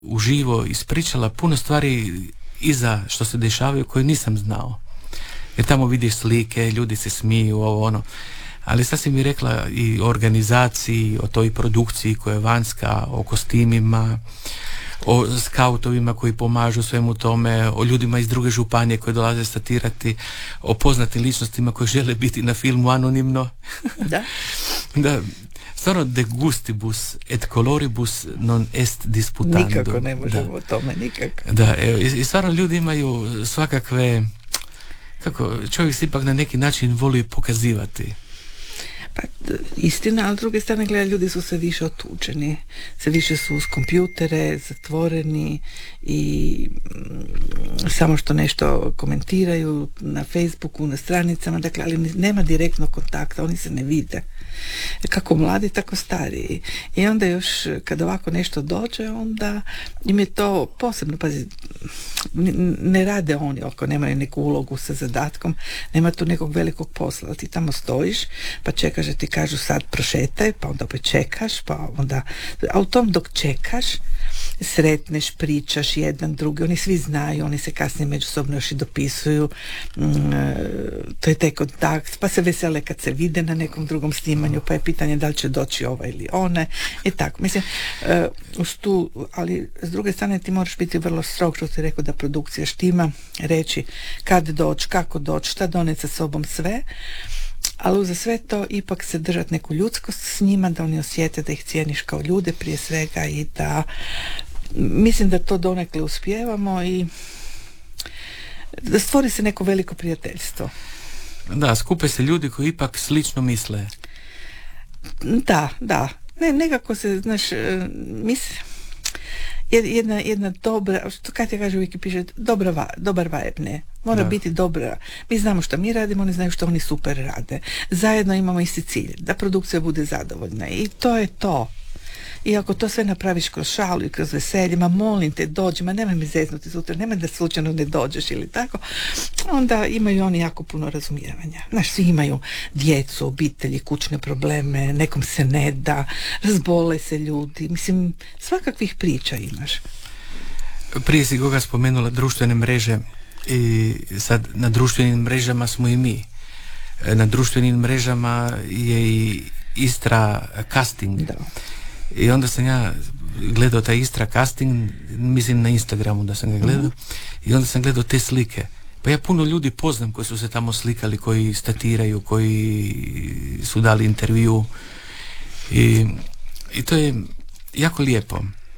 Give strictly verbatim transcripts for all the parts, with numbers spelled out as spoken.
uživo ispričala puno stvari iza što se dešavaju koje nisam znao. Jer tamo vidiš slike, ljudi se smiju, ovo ono. Ali sad si mi rekla i o organizaciji, o toj produkciji koja je vanjska, o kostimima, o skautovima koji pomažu svemu tome, o ljudima iz druge županije koji dolaze statirati, o poznatim ličnostima koji žele biti na filmu anonimno. Da. Da. Stvarno, de gustibus et coloribus non est disputandum. Nikako ne možemo da. O tome, nikako. Da, evo, i, i stvarno ljudi imaju svakakve, kako, čovjek se ipak na neki način voli pokazivati. Pa, istina, ali s druge strane gleda, ljudi su sve više otučeni, sve više su uz kompjutere, zatvoreni i mm, samo što nešto komentiraju na Facebooku, na stranicama, dakle, ali nema direktnog kontakta, oni se ne vide. Kako mladi, tako stariji. I onda još kad ovako nešto dođe, onda im je to posebno, pazi, ne rade oni ako nemaju neku ulogu sa zadatkom, nema tu nekog velikog posla, ti tamo stojiš, pa čekaš da ti kažu sad prošetaj, pa onda opet čekaš, pa onda, a u tom dok čekaš sretneš, pričaš jedan drugi, oni svi znaju, oni se kasnije međusobno još i dopisuju, mm, to je taj kontakt, pa se vesele kad se vide na nekom drugom snimanju, pa je pitanje da li će doći ova ili one, i tako, mislim, uh, uz tu, ali s druge strane ti moraš biti vrlo strog, što ti rekao da produkcija štima, reći kad doći, kako doći, šta doneti sa sobom, sve, ali uza sve to ipak se držati neku ljudskost s njima, da oni osjete da ih cijeniš kao ljude prije svega i da mislim da to donekle uspijevamo i da stvori se neko veliko prijateljstvo. Da, skupe se ljudi koji ipak slično misle. Da, da. Ne, nekako se, znaš, misli jedna, jedna dobra, što kad ja kažem uvijek piše, dobra va, dobar vibe, ne. Mora da. Biti dobra. Mi znamo što mi radimo, oni znaju što oni super rade. Zajedno imamo isti cilj, da produkcija bude zadovoljna i to je to. I ako to sve napraviš kroz šalu i kroz veselje, ma molim te, dođi, ma nemoj mi zeznuti sutra, nemoj da slučajno ne dođeš ili tako, onda imaju oni jako puno razumijevanja. Znaš, svi imaju djecu, obitelji, kućne probleme, nekom se ne da, razbole se ljudi, mislim, svakakvih priča imaš. Prije si Goga spomenula društvene mreže i sad na društvenim mrežama smo i mi. Na društvenim mrežama je i Istra casting. Da. I onda sam ja gledao taj Istra casting, mislim na Instagramu da sam ga gledao, mm-hmm. I onda sam gledao te slike. Pa ja puno ljudi poznam koji su se tamo slikali, koji statiraju, koji su dali intervju i, i to je jako lijepo.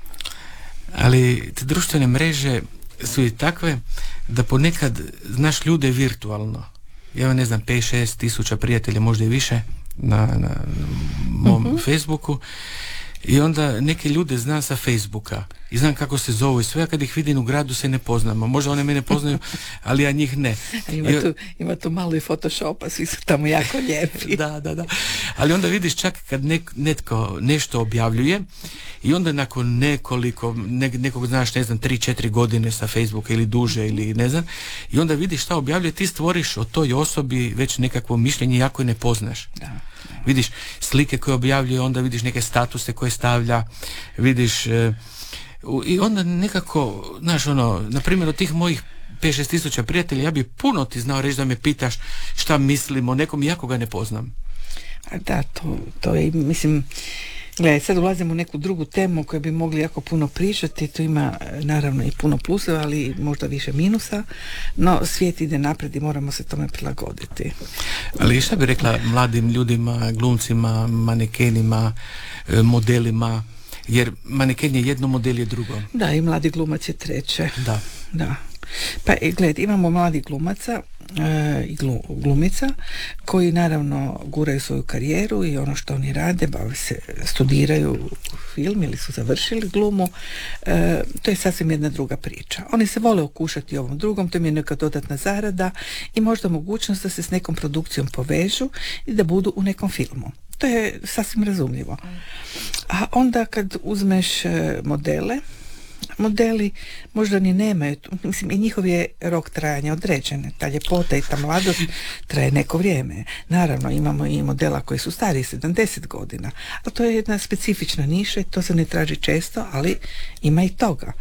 Ali te društvene mreže su i takve da ponekad znaš ljude virtualno. Ja ne znam, pet šest tisuća prijatelja, možda i više na, na mom mm-hmm. Facebooku. I onda neke ljude znam sa Facebooka i znam kako se zovu i sve, a kad ih vidim u gradu se ne poznamo. Možda one mene poznaju, ali ja njih ne. Ima, I, tu, ima tu malo i Photoshopa, svi su tamo jako lijepi. Da, da, da. Ali onda vidiš čak kad nek, netko nešto objavljuje i onda nakon nekoliko, ne, nekog znaš, ne znam, tri četiri godine sa Facebooka ili duže ili ne znam, i onda vidiš šta objavljuje, ti stvoriš o toj osobi već nekakvo mišljenje jako je ne poznaš. Da. Vidiš slike koje objavljuje, onda vidiš neke statuse koje stavlja, vidiš e, i onda nekako, znaš, ono, na primjer od tih mojih pet šest tisuća prijatelja, ja bi puno ti znao reći da me pitaš šta mislim o nekom, iako ga ne poznam. A da, to, to je, mislim, gledaj, sad ulazimo u neku drugu temu o kojoj bi mogli jako puno pričati, tu ima naravno i puno pluseva, ali možda više minusa, no svijet ide naprijed i moramo se tome prilagoditi. Ali šta bi rekla mladim ljudima, glumcima, manekenima, modelima, jer maneken je jedno, model je drugo. Da, i mladi glumac je treće. Da. Da. Pa gled, imamo mladih glumaca e, i glu, glumica koji naravno guraju svoju karijeru i ono što oni rade, bave se, studiraju film ili su završili glumu, e, to je sasvim jedna druga priča. Oni se vole okušati ovom drugom, to im je neka dodatna zarada i možda mogućnost da se s nekom produkcijom povežu i da budu u nekom filmu. To je sasvim razumljivo. A onda kad uzmeš modele, modeli možda ni nemaju, mislim i njihov je rok trajanja određen, ta ljepota i ta mladost traje neko vrijeme. Naravno imamo i modela koji su stariji sedamdeset godina, ali to je jedna specifična niša i to se ne traži često, ali ima i toga.